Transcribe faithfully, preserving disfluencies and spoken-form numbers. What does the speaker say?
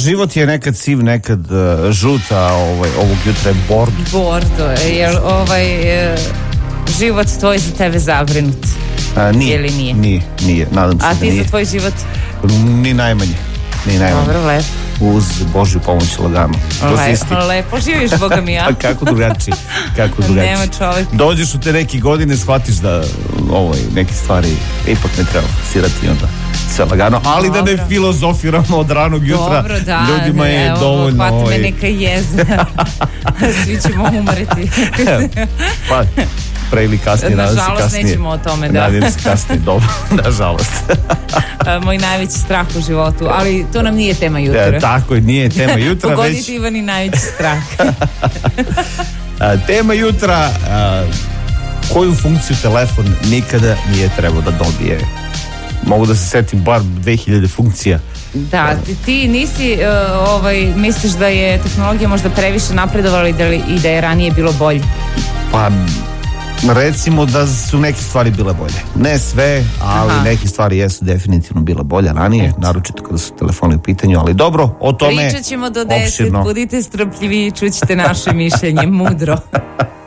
život je nekad siv, nekad uh, žut, a ovaj, ovog jutra je bordo. Bordo, jer ovaj uh, život tvoj za tebe zabrinut. A, nije, ili nije? Nije, nije, nadam se a da ti nije. za tvoj život? Ni najmanje, ni najmanje. Dobro, lepo. Uz Božju pomoć lagano. Lepo, lepo živiš, Boga mi ja. Pa kako drugačiji, kako drugačiji. Nema čovjek. Dođeš u te neke godine, shvatiš da ovaj, neke stvari ipak ne treba forsirati i onda sve lagano, ali dobro. Da ne filozofiramo od ranog jutra. Dobro, da, ljudima je evo, dovoljno. Hvata ovaj... me neka jeza. Svi ćemo umreti. Pa, pre ili kasnije, nadam se kasnije. Nažalost, nećemo o tome, da. Nadam se kasnije, dobro, nažalost. Moj najveći strah u životu, ali to nam nije tema jutra. Ja, tako je, nije tema jutra. Pogoditi već... Ivani najveći strah. a, tema jutra, a, koju funkciju telefon nikada nije trebao da dobije? Mogu da se setim bar dve hiljade funkcija. Da, ti, ti nisi uh, ovaj, misliš da je tehnologija možda previše napredovala i da, i da je ranije bilo bolje? Pa recimo da su neke stvari bile bolje. Ne sve, ali Aha. neke stvari jesu definitivno bile bolje ranije, Et. naročito kada su telefoni u pitanju, ali dobro, o tome pričat ćemo do deset, opširno. Budite strpljivi, čućete naše mišljenje, mudro.